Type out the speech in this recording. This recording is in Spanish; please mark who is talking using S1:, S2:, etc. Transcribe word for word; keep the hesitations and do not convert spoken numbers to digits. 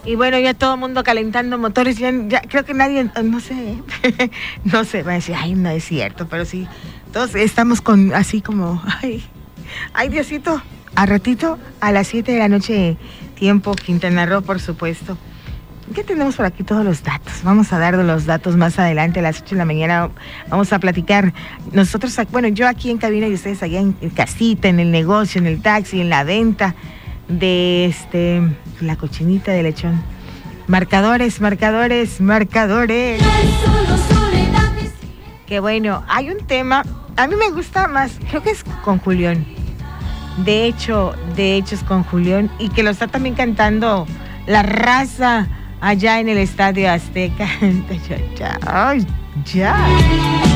S1: Y bueno, ya todo el mundo calentando motores, ya, ya creo que nadie, no sé, no sé, va a decir, ay, no es cierto, pero sí, todos estamos con, así como, ay, ay, Diosito, a ratito, a las siete de la noche, tiempo Quintana Roo, por supuesto. ¿Qué tenemos por aquí? Todos los datos. Vamos a dar los datos más adelante, a las ocho de la mañana. Vamos a platicar. Nosotros, bueno, yo aquí en cabina y ustedes allá en, en casita, en el negocio, en el taxi, en la venta de este la cochinita de lechón. Marcadores, marcadores, marcadores. Que bueno, hay un tema, a mí me gusta más, creo que es con Julián. De hecho, de hecho es con Julián y que lo está también cantando La Raza allá en el Estadio Azteca. Ya, ya, ya.